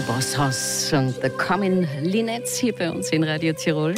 Bosshaus und der Carmen Linetz hier bei uns in Radio Tirol.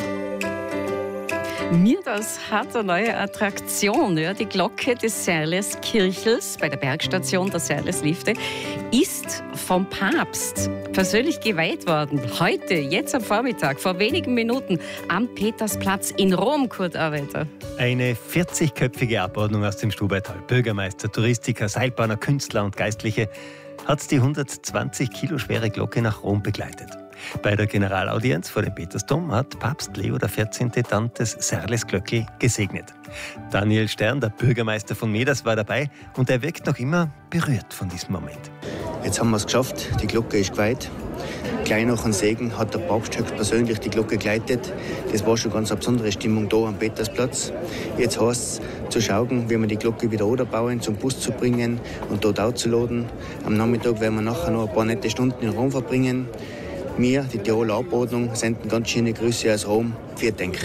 Mirdals hat eine neue Attraktion. Ja, die Glocke des Serleskirchels bei der Bergstation der Serleslifte ist vom Papst persönlich geweiht worden. Heute, jetzt am Vormittag, vor wenigen Minuten am Petersplatz in Rom, Kurt Arbeiter. Eine 40-köpfige Abordnung aus dem Stubaital. Bürgermeister, Touristiker, Seilbahner, Künstler und Geistliche hat die 120 Kilo schwere Glocke nach Rom begleitet. Bei der Generalaudienz vor dem Petersdom hat Papst Leo XIV. Dann das Serlesglöckl gesegnet. Daniel Stern, der Bürgermeister von Meders, war dabei und er wirkt noch immer berührt von diesem Moment. Jetzt haben wir es geschafft, die Glocke ist geweiht. Gleich nach dem Segen hat der Papst höchstpersönlich die Glocke geleitet. Das war schon ganz eine besondere Stimmung da am Petersplatz. Jetzt heißt es zu schauen, wie wir die Glocke wieder runterbauen, zum Bus zu bringen und dort auszuladen. Am Nachmittag werden wir nachher noch ein paar nette Stunden in Rom verbringen. Wir, die Tiroler Abordnung, senden ganz schöne Grüße aus Rom. Vielen Dank.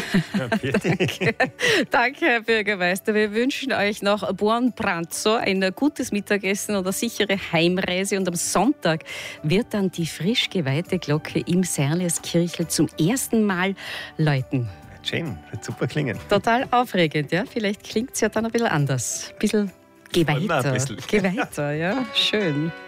Danke, Herr Bürgermeister. Wir wünschen euch noch buon pranzo, ein gutes Mittagessen oder sichere Heimreise. Und am Sonntag wird dann die frisch geweihte Glocke im Serleskirchel zum ersten Mal läuten. Schön, wird super klingen. Total aufregend, ja. Vielleicht klingt es ja dann ein bisschen anders. Ein bisschen geweihter. Ein bisschen. Geweihter, ja. Schön.